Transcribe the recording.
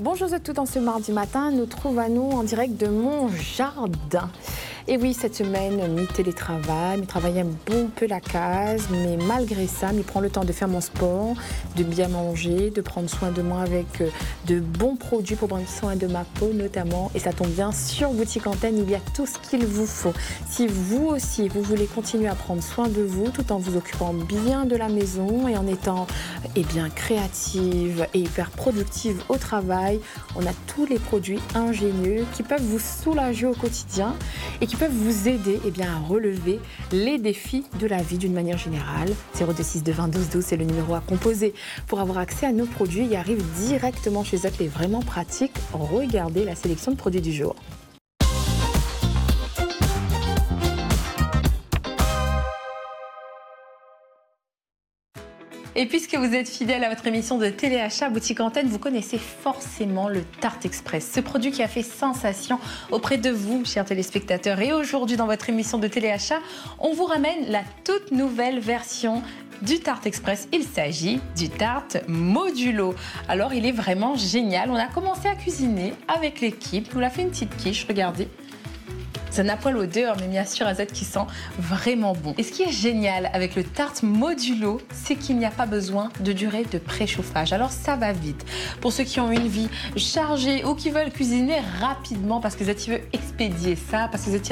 Bonjour à tous, dans ce mardi matin, nous trouvons en direct de mon jardin. Et oui, cette semaine, mi-télétravail, mi travaille un bon peu la case, mais malgré ça, mi prend le temps de faire mon sport, de bien manger, de prendre soin de moi avec de bons produits pour prendre soin de ma peau notamment. Et ça tombe bien, sur Boutique Antenne, il y a tout ce qu'il vous faut. Si vous aussi, vous voulez continuer à prendre soin de vous, tout en vous occupant bien de la maison et en étant créative et hyper productive au travail, on a tous les produits ingénieux qui peuvent vous soulager au quotidien et qui peuvent vous aider à relever les défis de la vie d'une manière générale. 0262 20 12 12, c'est le numéro à composer pour avoir accès à nos produits. Ils arrivent directement chez eux, et vraiment pratique. Regardez la sélection de produits du jour. Et puisque vous êtes fidèle à votre émission de téléachat Boutique Antenne, vous connaissez forcément le Tarte Express, ce produit qui a fait sensation auprès de vous, chers téléspectateurs. Et aujourd'hui, dans votre émission de téléachat, on vous ramène la toute nouvelle version du Tarte Express. Il s'agit du Tarte Modulo. Alors, il est vraiment génial. On a commencé à cuisiner avec l'équipe. On a fait une petite quiche, regardez. Ça n'a pas l'odeur, mais bien sûr, AZ qui sent vraiment bon. Et ce qui est génial avec le Tarte Modulo, c'est qu'il n'y a pas besoin de durée de préchauffage. Alors ça va vite. Pour ceux qui ont une vie chargée ou qui veulent cuisiner rapidement parce que AZ veut expédier ça, parce que AZ